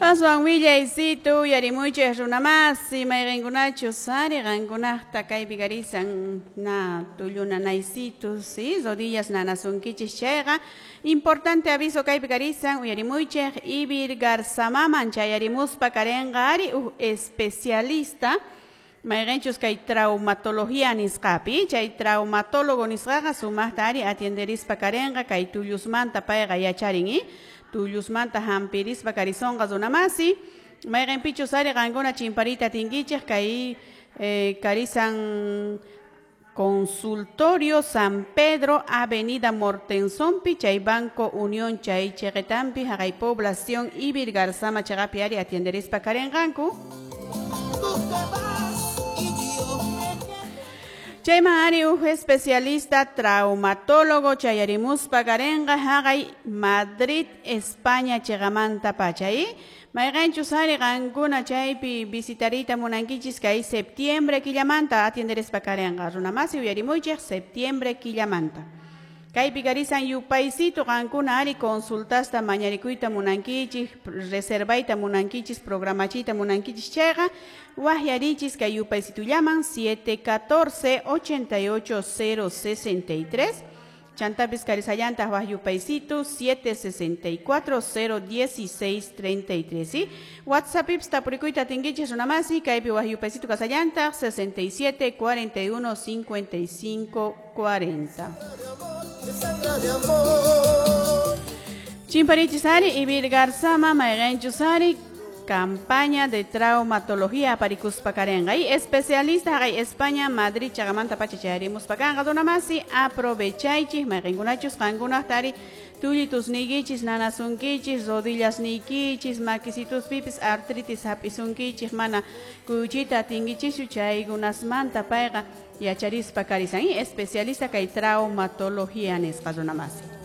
Pasuan willaysitu yarimuychej runamasi mayqinkunachu sari qankunaqta kaypi karisan na tullunanaysitu sí rodillas nanasunkichis chayqa importante aviso kaypi karisan uyarimuychej Ibir Garzamaman chayarimuspa karenqa ari especialista mayqinchus kay traumatología nisqapi chay traumatólogo nisqaqa sumaqta ari atienderispa karenqa kay tullusmanta payqa yacharingi tullusmanta hampirispa karisonqa runamasi mayqinpichu sari qankuna chimparita tinkichej kay karisan Consultorio San Pedro, Avenida Mortensonpi, chay Banco Unión chay cheqetampi haqay población Ibir Garzama chaqapi ari atienderispa karenqanku chayman ari especialista traumatólogo chayarimuspa karenqa haqay Madrid, España cheqamanta pachay mayqinchus ari qankuna chaypi visitarita munankichis kay septiembre killamanta atienderispa karenqa runamasi uyarimuychej septiembre killamanta kaypi karisan yupaysito qankuna ari consultasta mañarikuyta munankichis reservayta munankichis programachita munankichis chayqa wahyarichis kay yupaysitullaman 714-88-063 Chantapis Carisayanta Wahyupaisito 764-016-33 ¿sí? WhatsApp ipsta purikuita tingiches runamasi kaypi Wahyupaisito Casayanta 67-41-55-40 Chimparichisari Ibir Garzama mayqinchusari campaña de traumatología parikuspa karenqa y especialista hay España Madrid chagamanta pachacharimuspa kanqa runamasi aprovechaychis mayqinkunachus qankunaqtari tullitus nikichis nanasunkichis rodillas nikichis makisitus pipis artritis hapisunkichis mana kuychita tinkichisu chaykunasmanta payqa yacharispa karisan y especialista kay traumatología nisqa runamasi